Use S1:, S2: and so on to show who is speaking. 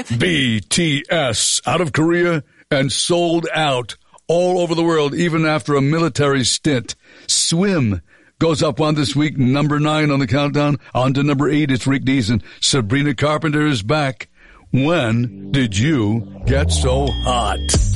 S1: Dave.
S2: BTS, out of Korea and sold out all over the world, even after a military stint. Swim goes up one this week, number 9 on the countdown. On to number 8, it's Rick Dees, and Sabrina Carpenter is back. When did you get so hot?